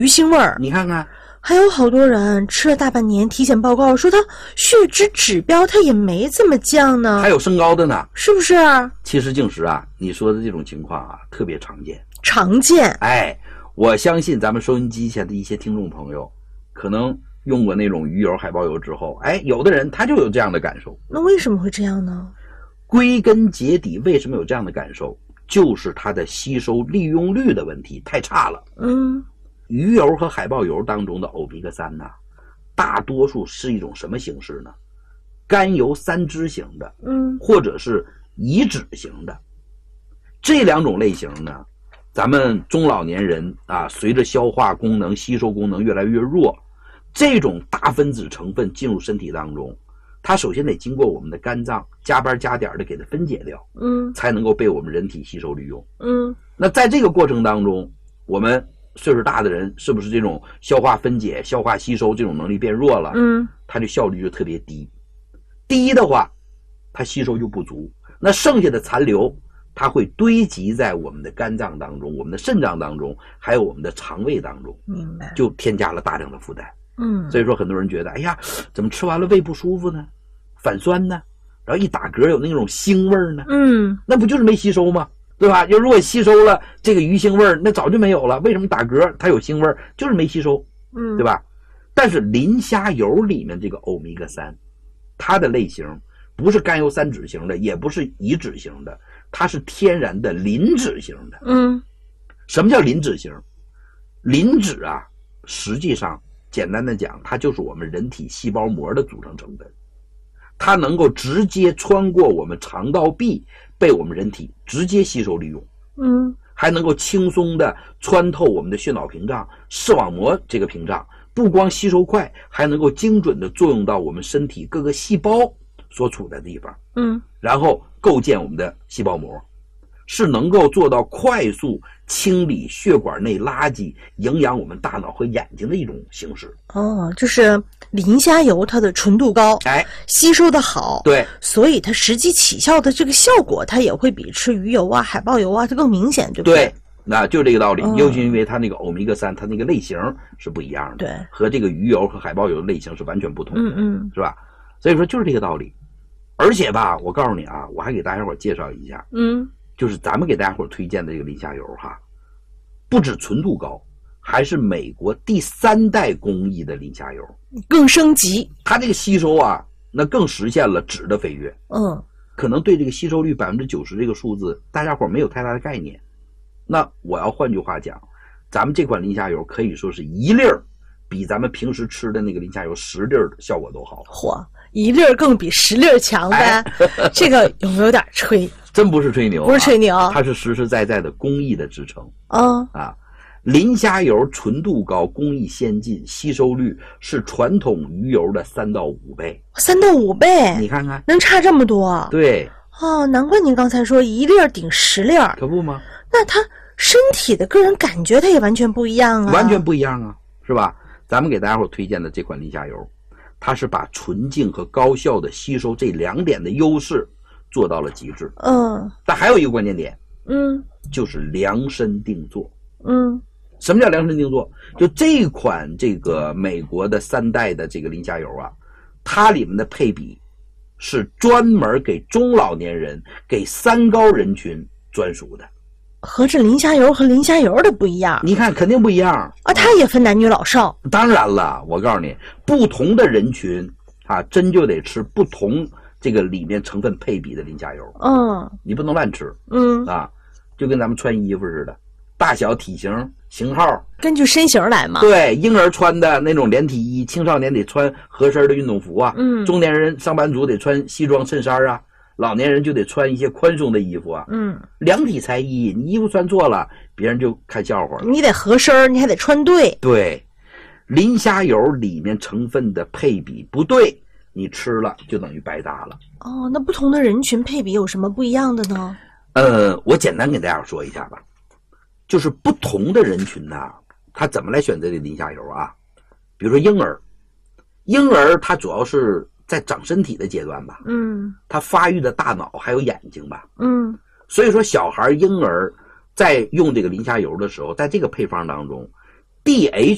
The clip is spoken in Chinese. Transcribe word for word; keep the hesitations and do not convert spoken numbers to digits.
鱼腥味儿。 你看看， 还有好多人吃了大半年，体检报告说他血脂指标他也没怎么降呢， 还有升高的呢， 是不是？ 其实静时啊，你说的这种情况啊，特别常见。 常见。 哎，我相信咱们收音机前的一些听众朋友，可能用过那种鱼油、海豹油之后，哎，有的人他就有这样的感受。 那为什么会这样呢？ 归根结底，为什么有这样的感受？就是它的吸收利用率的问题太差了。 嗯， 鱼油和海豹油当中的欧米伽三呢，大多数是一种什么形式呢？甘油三酯型的， 嗯， 或者是乙酯型的。这两种类型呢，咱们中老年人啊，随着消化功能、吸收功能越来越弱，这种大分子成分进入身体当中，它首先得经过我们的肝脏加班加点的给它分解掉， 嗯， 才能够被我们人体吸收利用。 嗯， 那在这个过程当中，我们岁数大的人是不是这种消化分解、消化吸收这种能力变弱了？ 嗯， 它的效率就特别低。低的话，它吸收就不足，那剩下的残留，它会堆积在我们的肝脏当中、我们的肾脏当中，还有我们的肠胃当中， 明白， 就添加了大量的负担。 嗯， 所以说很多人觉得，哎呀，怎么吃完了胃不舒服呢？反酸呢？然后一打嗝有那种腥味呢？ 嗯， 那不就是没吸收吗？对吧？就如果吸收了这个鱼腥味，那早就没有了。为什么打嗝它有腥味？就是没吸收， 嗯， 对吧？但是磷虾油里面这个欧米伽三，它的类型不是甘油三酯型的，也不是乙酯型的，它是天然的磷酯型的。 嗯， 什么叫磷酯型？磷酯啊，实际上简单的讲，它就是我们人体细胞膜的组成成分，它能够直接穿过我们肠道壁，被我们人体直接吸收利用。 嗯， 还能够轻松的穿透我们的血脑屏障、视网膜这个屏障，不光吸收快，还能够精准的作用到我们身体各个细胞所处的地方， 嗯， 然后构建我们的细胞膜，是能够做到快速清理血管内垃圾，营养我们大脑和眼睛的一种形式。 哦，就是磷虾油它的纯度高， 哎， 吸收的好， 对， 所以它实际起效的这个效果，它也会比吃鱼油啊、海豹油啊它更明显，对不对？ 对，那就这个道理。 嗯尤其因为它那个欧米伽三，它那个类型是不一样的， 对， 和这个鱼油和海豹油的类型是完全不同的， 嗯嗯， 是吧？所以说就是这个道理。而且吧，我告诉你啊，我还给大家伙介绍一下， 嗯， 就是咱们给大家伙推荐的这个磷虾油哈，不止纯度高，还是美国第三代工艺的磷虾油， 更升级， 它这个吸收啊，那更实现了质的飞跃。 嗯， 可能对这个吸收率百分之九十这个数字，大家伙没有太大的概念。那我要换句话讲，咱们这款磷虾油可以说是一粒儿比咱们平时吃的那个磷虾油十粒儿的效果都好。 嚯，一粒儿更比十粒儿强呗，哎、这个有没有点吹？ 真不是吹牛、啊， 不是吹牛， 它是实实在在的工艺的支撑。 嗯啊，磷虾油纯度高，工艺先进，吸收率是传统鱼油的三到五倍。 三到五倍， 你看看， 能差这么多？ 对， 哦，难怪您刚才说一粒儿顶十粒儿， 可不吗？ 那它身体的个人感觉它也完全不一样啊， 完全不一样啊，是吧？咱们给大家伙推荐的这款磷虾油，它是把纯净和高效的吸收这两点的优势做到了极致。 嗯， 但还有一个关键点， 嗯， 就是量身定做。 嗯， 什么叫量身定做？就这款这个美国的三代的这个磷虾油啊，它里面的配比是专门给中老年人、给三高人群专属的。 合着磷虾油和磷虾油的不一样， 你看肯定不一样啊！它也分男女老少。 当然了，我告诉你，不同的人群啊，真就得吃不同这个里面成分配比的磷虾油。 嗯， 你不能乱吃。 嗯啊，就跟咱们穿衣服似的，大小、体型、型号， 根据身形来嘛。 对，婴儿穿的那种连体衣，青少年得穿合身的运动服啊。 嗯， 中年人、上班族得穿西装、衬衫啊。老年人就得穿一些宽松的衣服啊， 嗯， 量体裁衣，你衣服穿错了，别人就看笑话了。 你得合身，你还得穿对。 对，磷虾油里面成分的配比不对，你吃了就等于白搭了。 哦，那不同的人群配比有什么不一样的呢？ 呃，我简单给大家说一下吧，就是不同的人群呢、啊，他怎么来选择这磷虾油啊？比如说婴儿，婴儿他主要是在长身体的阶段吧， 嗯，他发育的大脑还有眼睛吧， 嗯， 所以说小孩婴儿在用这个磷虾油的时候，在这个配方当中 ，D H